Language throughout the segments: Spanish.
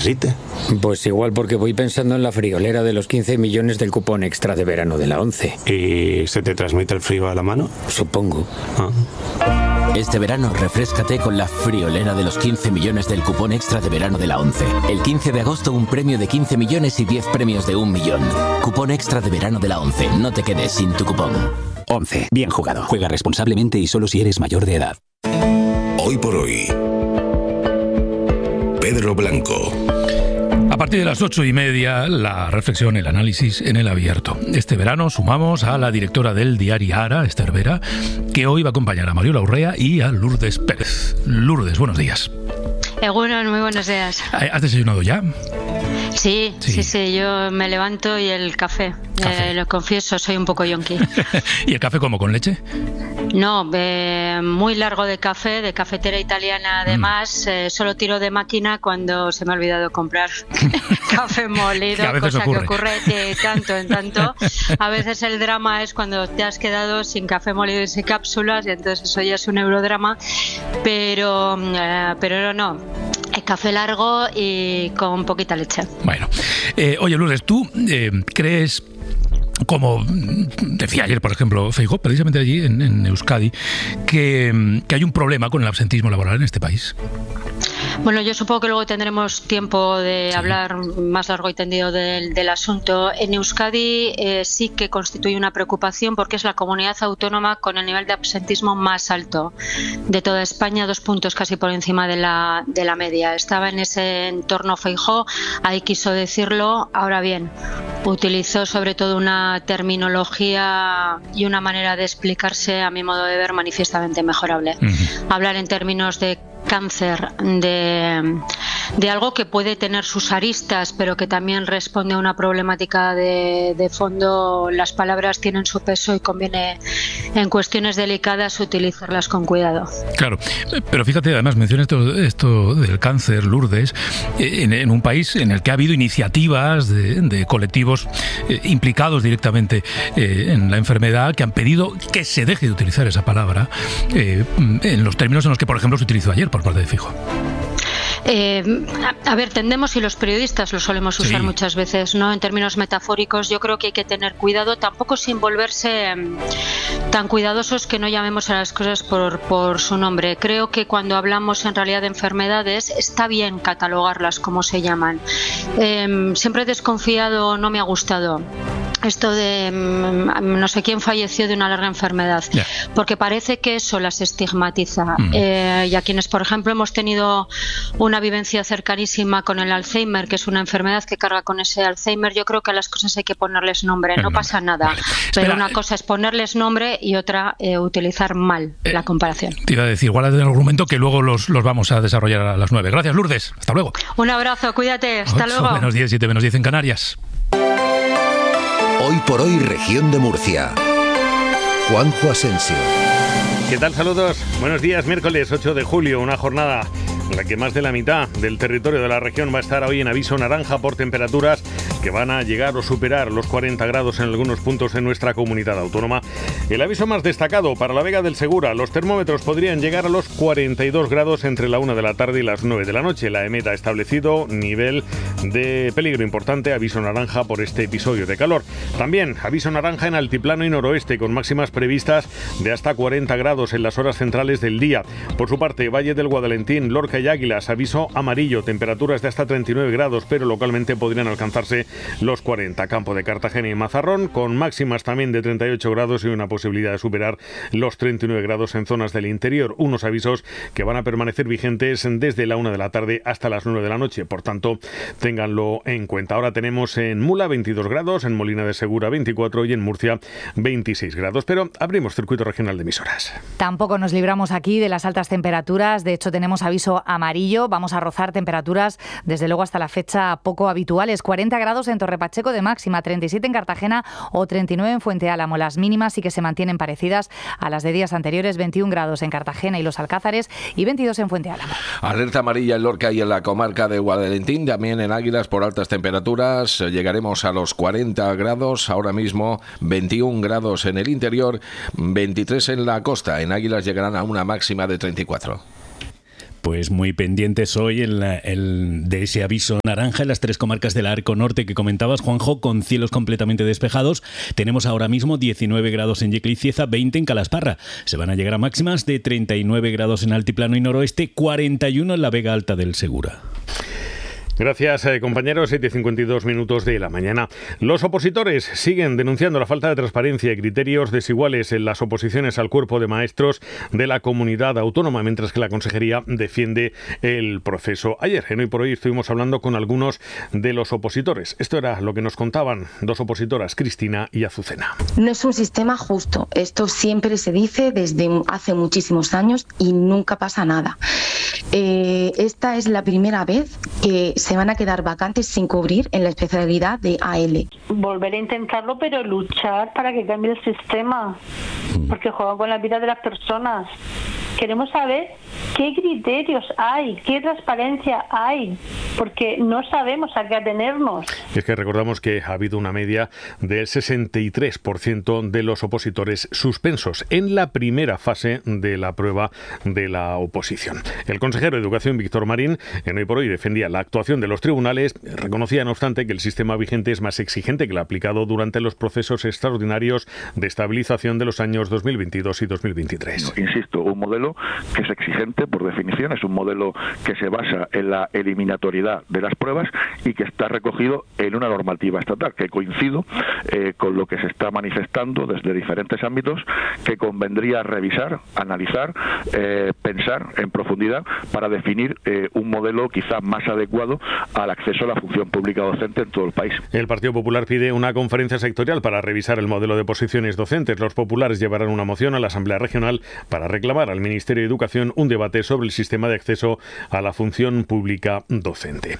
necesite. Pues igual porque voy pensando en la friolera de los 15 millones del cupón extra de verano de la 11. ¿Y se te transmite el frío a la mano? Supongo. Este verano, refréscate con la friolera de los 15 millones del cupón extra de verano de la 11. El 15 de agosto, un premio de 15 millones y 10 premios de 1 millón. Cupón extra de verano de la 11. No te quedes sin tu cupón. 11. Bien jugado. Juega responsablemente y solo si eres mayor de edad. Hoy por hoy, Pedro Blanco. A partir de las 8:30, la reflexión, el análisis en El Abierto. Este verano sumamos a la directora del diario Ara, Esther Vera, que hoy va a acompañar a Mariola Urrea y a Lourdes Pérez. Lourdes, buenos días. Bueno, muy buenos días. ¿Has desayunado ya? Sí, yo me levanto y el café. Lo confieso, soy un poco yonki. ¿Y el café como, con leche? No, muy largo de café, de cafetera italiana además. Solo tiro de máquina cuando se me ha olvidado comprar café molido, cosa que ocurre de tanto en tanto. A veces el drama es cuando te has quedado sin café molido y sin cápsulas, y entonces eso ya es un eurodrama, pero no. El café largo y con poquita leche. Bueno, oye Lourdes, ¿tú crees, como decía ayer, por ejemplo, Feijóo, precisamente allí en Euskadi, que hay un problema con el absentismo laboral en este país? Bueno, yo supongo que luego tendremos tiempo de hablar más largo y tendido del asunto. En Euskadi sí que constituye una preocupación porque es la comunidad autónoma con el nivel de absentismo más alto de toda España, 2 puntos casi por encima de la media. Estaba en ese entorno Feijóo, ahí quiso decirlo. Ahora bien, utilizó sobre todo una terminología y una manera de explicarse, a mi modo de ver, manifiestamente mejorable. Hablar en términos de cáncer, de algo que puede tener sus aristas, pero que también responde a una problemática de fondo. Las palabras tienen su peso y conviene, en cuestiones delicadas, utilizarlas con cuidado. Claro, pero fíjate, además menciona esto del cáncer, Lourdes, en un país en el que ha habido iniciativas de colectivos implicados directamente en la enfermedad, que han pedido que se deje de utilizar esa palabra en los términos en los que, por ejemplo, se utilizó ayer por parte de Feijóo. A ver, tendemos, y los periodistas lo solemos usar muchas veces, ¿no? En términos metafóricos, yo creo que hay que tener cuidado, tampoco sin volverse tan cuidadosos que no llamemos a las cosas por su nombre. Creo que cuando hablamos en realidad de enfermedades está bien catalogarlas como se llaman. Siempre he desconfiado, no me ha gustado esto de no sé quién falleció de una larga enfermedad, porque parece que eso las estigmatiza. Y a quienes, por ejemplo, hemos tenido una vivencia cercanísima con el Alzheimer, que es una enfermedad que carga con ese Alzheimer, yo creo que a las cosas hay que ponerles nombre, no pasa nada. Vale. Pero una cosa es ponerles nombre y otra utilizar mal la comparación. Te iba a decir, igual hay un argumento que luego los vamos a desarrollar a las 9. Gracias, Lourdes. Hasta luego. Un abrazo, cuídate. Hasta luego. Menos 10, 7 menos 10 en Canarias. Hoy por hoy, región de Murcia. Juanjo Asensio. ¿Qué tal? Saludos. Buenos días, miércoles 8 de julio, una jornada en la que más de la mitad del territorio de la región va a estar hoy en aviso naranja por temperaturas que van a llegar o superar los 40 grados en algunos puntos de nuestra comunidad autónoma. El aviso más destacado para la Vega del Segura: los termómetros podrían llegar a los 42 grados entre la 1 de la tarde y las 9 de la noche. La EMET ha establecido nivel de peligro importante, aviso naranja por este episodio de calor. También aviso naranja en altiplano y noroeste, con máximas previstas de hasta 40 grados en las horas centrales del día. Por su parte, Valle del Guadalentín, Lorca y Águilas, aviso amarillo, temperaturas de hasta 39 grados, pero localmente podrían alcanzarse los 40. Campo de Cartagena y Mazarrón, con máximas también de 38 grados y una posibilidad de superar los 39 grados en zonas del interior. Unos avisos que van a permanecer vigentes desde la 1 de la tarde hasta las 9 de la noche. Por tanto, ténganlo en cuenta. Ahora tenemos en Mula 22 grados, en Molina de Segura 24 y en Murcia 26 grados. Pero abrimos circuito regional de emisoras. Tampoco nos libramos aquí de las altas temperaturas. De hecho, tenemos aviso amarillo. Vamos a rozar temperaturas, desde luego, hasta la fecha poco habituales. 40 grados en Torre Pacheco de máxima, 37 en Cartagena o 39 en Fuente Álamo. Las mínimas sí que se mantienen parecidas a las de días anteriores: 21 grados en Cartagena y Los Alcázares y 22 en Fuente Álamo. Alerta amarilla en Lorca y en la comarca de Guadalentín, también en Águilas por altas temperaturas. Llegaremos a los 40 grados, ahora mismo 21 grados en el interior, 23 en la costa. En Águilas llegarán a una máxima de 34. Pues muy pendientes hoy de ese aviso naranja en las 3 comarcas del Arco Norte que comentabas, Juanjo, con cielos completamente despejados. Tenemos ahora mismo 19 grados en Yecla y Cieza, 20 en Calasparra. Se van a llegar a máximas de 39 grados en Altiplano y Noroeste, 41 en la Vega Alta del Segura. Gracias, compañeros. 7:52 de la mañana. Los opositores siguen denunciando la falta de transparencia y criterios desiguales en las oposiciones al cuerpo de maestros de la comunidad autónoma, mientras que la Consejería defiende el proceso. Ayer, en Hoy por Hoy, estuvimos hablando con algunos de los opositores. Esto era lo que nos contaban dos opositoras, Cristina y Azucena. No es un sistema justo. Esto siempre se dice desde hace muchísimos años y nunca pasa nada. Esta es la primera vez que se van a quedar vacantes sin cubrir en la especialidad de AL. Volver a intentarlo, pero luchar para que cambie el sistema, porque juegan con la vida de las personas. Queremos saber qué criterios hay, qué transparencia hay, porque no sabemos a qué atenernos. Es que recordamos que ha habido una media del 63% de los opositores suspensos en la primera fase de la prueba de la oposición. El consejero de Educación, Víctor Marín, en Hoy por Hoy defendía la actuación de los tribunales, reconocía no obstante que el sistema vigente es más exigente que el aplicado durante los procesos extraordinarios de estabilización de los años 2022 y 2023. Insisto, un modelo que es exigente por definición, es un modelo que se basa en la eliminatoriedad de las pruebas y que está recogido en una normativa estatal, que coincido con lo que se está manifestando desde diferentes ámbitos, que convendría revisar, analizar, pensar en profundidad para definir un modelo quizá más adecuado al acceso a la función pública docente en todo el país. El Partido Popular pide una conferencia sectorial para revisar el modelo de posiciones docentes. Los populares llevarán una moción a la Asamblea Regional para reclamar al Ministerio de Educación un debate sobre el sistema de acceso a la función pública docente.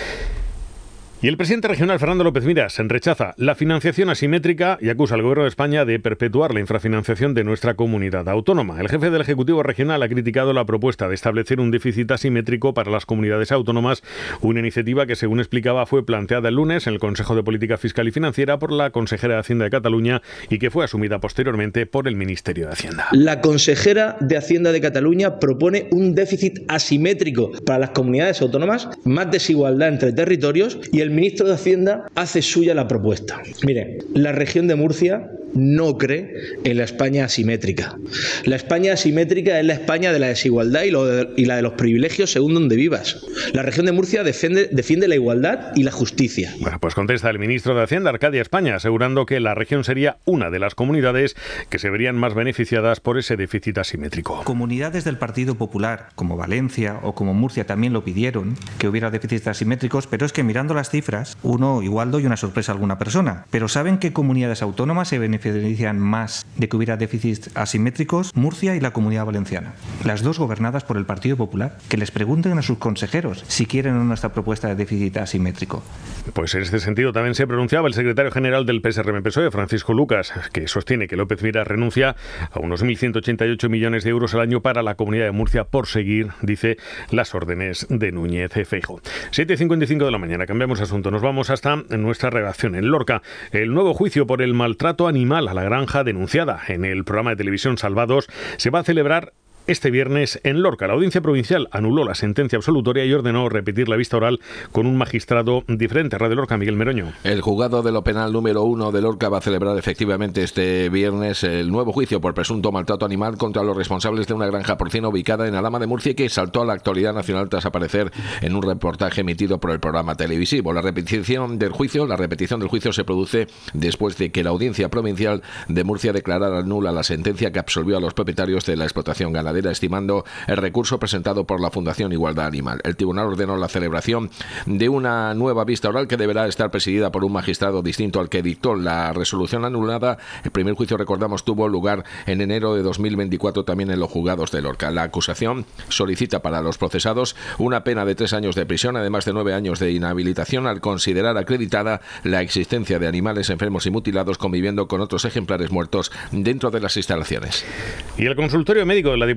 Y el presidente regional, Fernando López Miras, rechaza la financiación asimétrica y acusa al Gobierno de España de perpetuar la infrafinanciación de nuestra comunidad autónoma. El jefe del Ejecutivo regional ha criticado la propuesta de establecer un déficit asimétrico para las comunidades autónomas, una iniciativa que, según explicaba, fue planteada el lunes en el Consejo de Política Fiscal y Financiera por la consejera de Hacienda de Cataluña y que fue asumida posteriormente por el Ministerio de Hacienda. La consejera de Hacienda de Cataluña propone un déficit asimétrico para las comunidades autónomas, más desigualdad entre territorios, y el ministro de Hacienda hace suya la propuesta. Mire, la región de Murcia no cree en la España asimétrica. La España asimétrica es la España de la desigualdad y la de los privilegios según donde vivas. La región de Murcia defiende la igualdad y la justicia. Bueno, pues contesta el ministro de Hacienda, Arcadia España, asegurando que la región sería una de las comunidades que se verían más beneficiadas por ese déficit asimétrico. Comunidades del Partido Popular, como Valencia o como Murcia, también lo pidieron, que hubiera déficits asimétricos, pero es que mirando las cifras, uno igual doy una sorpresa a alguna persona. Pero ¿saben qué comunidades autónomas se benefician más de que hubiera déficits asimétricos? Murcia y la Comunidad Valenciana, las dos gobernadas por el Partido Popular. Que les pregunten a sus consejeros si quieren o no esta propuesta de déficit asimétrico. Pues en este sentido también se pronunciaba el secretario general del PSRM-PSOE, Francisco Lucas, que sostiene que López Miras renuncia a unos 1.188 millones de euros al año para la Comunidad de Murcia por seguir, dice, las órdenes de Núñez Feijóo. 7:55 de la mañana, cambiamos asunto, nos vamos hasta nuestra redacción en Lorca. El nuevo juicio por el maltrato animal a la granja denunciada en el programa de televisión Salvados se va a celebrar este viernes en Lorca. La Audiencia Provincial anuló la sentencia absolutoria y ordenó repetir la vista oral con un magistrado diferente. Radio Lorca, Miguel Meroño. El juzgado de lo penal número 1 de Lorca va a celebrar efectivamente este viernes el nuevo juicio por presunto maltrato animal contra los responsables de una granja porcina ubicada en Alhama de Murcia y que saltó a la actualidad nacional tras aparecer en un reportaje emitido por el programa televisivo. La repetición del juicio se produce después de que la Audiencia Provincial de Murcia declarara nula la sentencia que absolvió a los propietarios de la explotación ganadera, estimando el recurso presentado por la Fundación Igualdad Animal. El tribunal ordenó la celebración de una nueva vista oral que deberá estar presidida por un magistrado distinto al que dictó la resolución anulada. El primer juicio, recordamos, tuvo lugar en enero de 2024 también en los juzgados de Lorca. La acusación solicita para los procesados una pena de 3 años de prisión, además de 9 años de inhabilitación, al considerar acreditada la existencia de animales enfermos y mutilados conviviendo con otros ejemplares muertos dentro de las instalaciones. Y el consultorio médico de la Diputación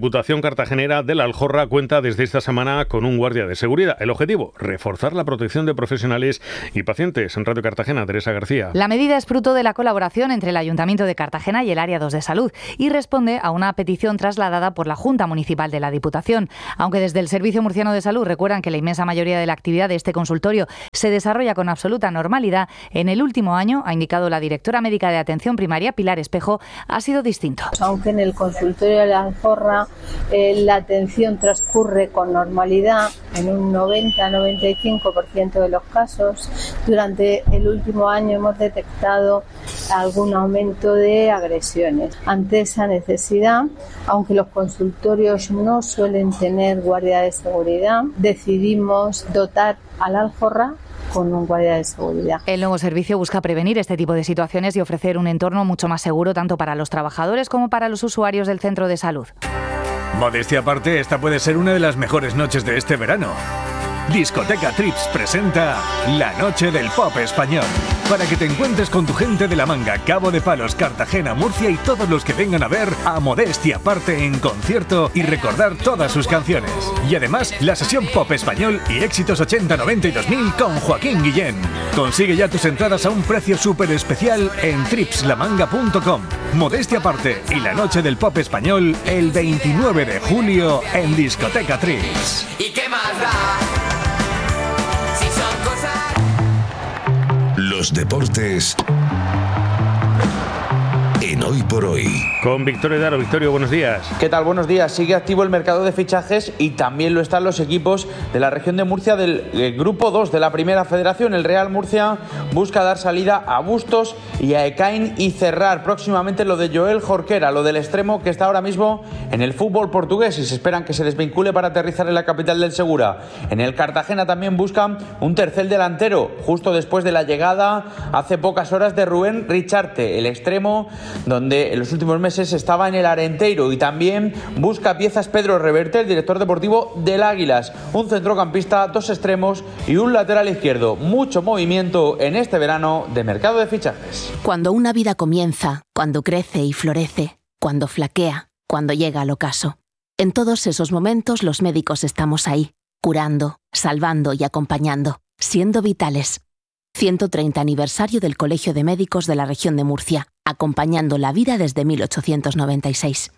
Diputación cartagenera de la Aljorra cuenta desde esta semana con un guardia de seguridad. El objetivo, reforzar la protección de profesionales y pacientes. En Radio Cartagena, Teresa García. La medida es fruto de la colaboración entre el Ayuntamiento de Cartagena y el Área 2 de Salud y responde a una petición trasladada por la Junta Municipal de la Diputación. Aunque desde el Servicio Murciano de Salud recuerdan que la inmensa mayoría de la actividad de este consultorio se desarrolla con absoluta normalidad, en el último año, ha indicado la directora médica de Atención Primaria, Pilar Espejo, ha sido distinto. Aunque en el consultorio de la Aljorra la atención transcurre con normalidad en un 90-95% de los casos, durante el último año hemos detectado algún aumento de agresiones. Ante esa necesidad, aunque los consultorios no suelen tener guardia de seguridad, decidimos dotar a la Aljorra con un guardia de seguridad. El nuevo servicio busca prevenir este tipo de situaciones y ofrecer un entorno mucho más seguro tanto para los trabajadores como para los usuarios del centro de salud. Modestia aparte, esta puede ser una de las mejores noches de este verano. Discoteca Trips presenta La Noche del Pop Español, para que te encuentres con tu gente de La Manga, Cabo de Palos, Cartagena, Murcia y todos los que vengan a ver a Modestia aparte en concierto y recordar todas sus canciones. Y además, la sesión Pop Español y éxitos 80, 90 y 2000 con Joaquín Guillén. Consigue ya tus entradas a un precio súper especial en tripslamanga.com. Modestia aparte y La Noche del Pop Español el 29 de julio en Discoteca Trips. ¿Y qué más da? Los deportes en Hoy por Hoy. Con Victorio Daro. Victorio, buenos días. ¿Qué tal? Buenos días. Sigue activo el mercado de fichajes y también lo están los equipos de la región de Murcia del Grupo 2 de la Primera Federación. El Real Murcia busca dar salida a Bustos y a Ekain y cerrar próximamente lo de Joel Jorquera, lo del extremo que está ahora mismo en el fútbol portugués y se esperan que se desvincule para aterrizar en la capital del Segura. En el Cartagena también buscan un tercer delantero, justo después de la llegada hace pocas horas de Rubén Richarte, el extremo donde en los últimos meses estaba en el Arenteiro, y también busca piezas Pedro Reverte, el director deportivo del Águilas, un centrocampista, dos extremos y un lateral izquierdo. Mucho movimiento en este verano de mercado de fichajes. Cuando una vida comienza, cuando crece y florece, cuando flaquea, cuando llega al ocaso. En todos esos momentos los médicos estamos ahí, curando, salvando y acompañando, siendo vitales. 130 aniversario del Colegio de Médicos de la Región de Murcia, acompañando la vida desde 1896.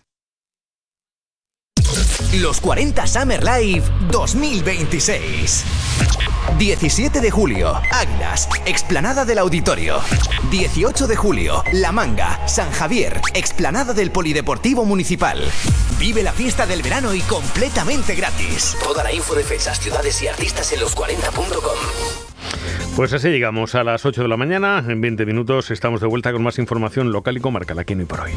Los 40 Summer Live 2026. 17 de julio, Águilas, explanada del Auditorio. 18 de julio, La Manga, San Javier, explanada del Polideportivo Municipal. Vive la fiesta del verano y completamente gratis. Toda la info de fechas, ciudades y artistas en los40.com. Pues así llegamos a las 8 de la mañana. En 20 minutos estamos de vuelta con más información local y comarcal aquí en Hoy por Hoy.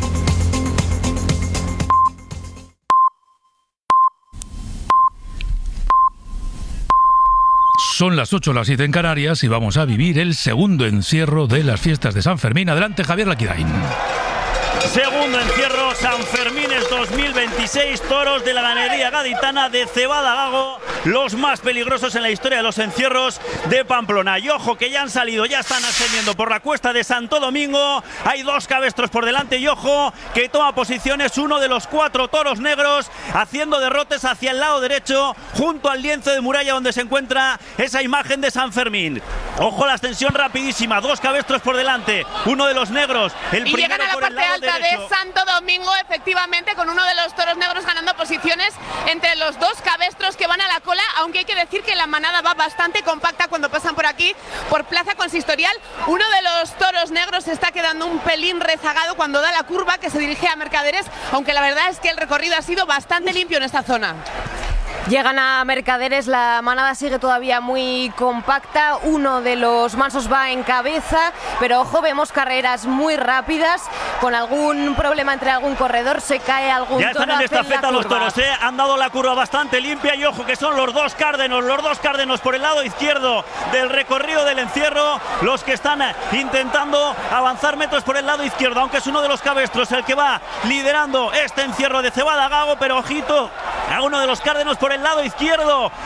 Son las 8, las 7 en Canarias y vamos a vivir el segundo encierro de las fiestas de San Fermín. Adelante, Javier Laquidain. Segundo encierro, San Fermines 2026, toros de la ganadería gaditana de Cebada Gago, los más peligrosos en la historia de los encierros de Pamplona. Y ojo que ya han salido, ya están ascendiendo por la cuesta de Santo Domingo, hay dos cabestros por delante y ojo que toma posiciones uno de los 4 toros negros, haciendo derrotes hacia el lado derecho, junto al lienzo de muralla donde se encuentra esa imagen de San Fermín. Ojo la ascensión rapidísima, dos cabestros por delante, uno de los negros, el y primero llegan a la por parte el lado alta derecho. de Santo Domingo, efectivamente, con uno de los toros negros ganando posiciones entre los dos cabestros que van a la cola, aunque hay que decir que la manada va bastante compacta cuando pasan por aquí, por Plaza Consistorial. Uno de los toros negros se está quedando un pelín rezagado cuando da la curva que se dirige a Mercaderes, aunque la verdad es que el recorrido ha sido bastante limpio en esta zona. Llegan a Mercaderes, la manada sigue todavía muy compacta, uno de los mansos va en cabeza, pero ojo, vemos carreras muy rápidas, con algún problema entre algún corredor, se cae algún ya toro. Ya están en estafeta los toros, han dado la curva bastante limpia y ojo que son los dos cárdenos por el lado izquierdo del recorrido del encierro, los que están intentando avanzar metros por el lado izquierdo, aunque es uno de los cabestros el que va liderando este encierro de Cebada Gago, pero ojito a uno de los cárdenos por el lado izquierdo,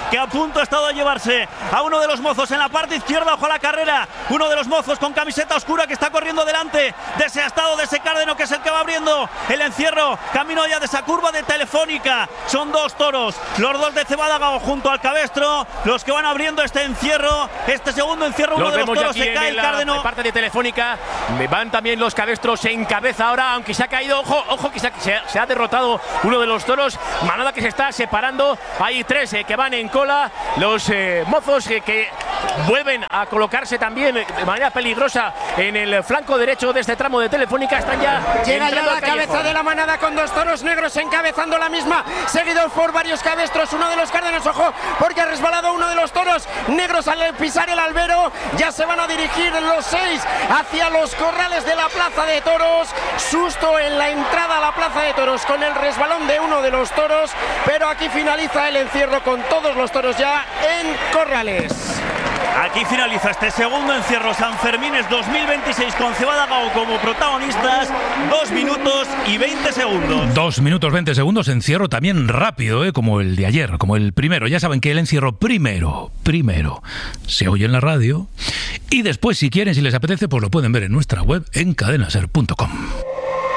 que a punto ha estado de llevarse a uno de los mozos en la parte izquierda. Ojo a la carrera, uno de los mozos con camiseta oscura que está corriendo delante de ese Astado, de ese Cárdeno, que es el que va abriendo el encierro, camino ya de esa curva de Telefónica. Son dos toros, los dos de Cebada Gago junto al cabestro, los que van abriendo este encierro, este segundo encierro. Uno de los toros se cae, el Cárdeno. En parte de Telefónica van también los cabestros en cabeza ahora, aunque se ha caído, ojo que se ha derrotado uno de los toros, manada que se está separando. Hay tres que van en cola, los mozos que vuelven a colocarse también de manera peligrosa en el flanco derecho de este tramo de Telefónica. Están ya llega ya la cabeza de la manada con dos toros negros encabezando la misma, seguidos por varios cabestros, uno de los Cárdenas, ojo, porque ha resbalado uno de los toros negros al pisar el albero. Ya se van a dirigir los 6 hacia los corrales de la Plaza de Toros. Susto en la entrada a la Plaza de Toros con el resbalón de uno de los toros, pero aquí finaliza el encierro con todos los toros ya en corrales. Aquí finaliza este segundo encierro Sanfermines 2026 con Cebada Gago como protagonistas. 2 minutos y 20 segundos. 2 minutos 20 segundos, encierro también rápido, como el de ayer, como el primero. Ya saben que el encierro primero se oye en la radio y después, si quieren, si les apetece, pues lo pueden ver en nuestra web en cadenaser.com.